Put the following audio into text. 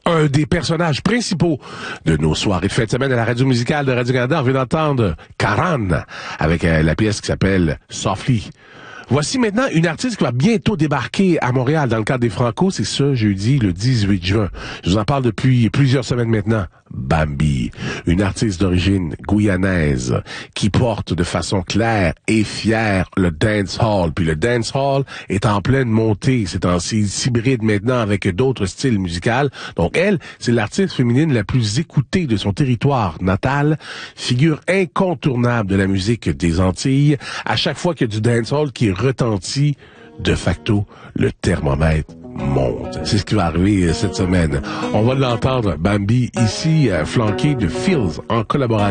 un des personnages principaux de nos soirées de fin de semaine à la radio musicale de Radio-Canada. On vient d'entendre Karan avec la pièce qui s'appelle Softly. Voici maintenant une artiste qui va bientôt débarquer à Montréal dans le cadre des Franco. C'est ce jeudi, le 18 juin. Je vous en parle depuis plusieurs semaines maintenant. Bambi, une artiste d'origine guyanaise qui porte de façon claire et fière le dancehall. Puis le dancehall est en pleine montée. C'est en hybride maintenant avec d'autres styles musicaux. Donc elle, c'est l'artiste féminine la plus écoutée de son territoire natal, figure incontournable de la musique des Antilles. À chaque fois qu'il y a du dancehall qui retentit, de facto, le thermomètre monte. C'est ce qui va arriver cette semaine. On va l'entendre, Bambi, ici, flanqué de Fields, en collaboration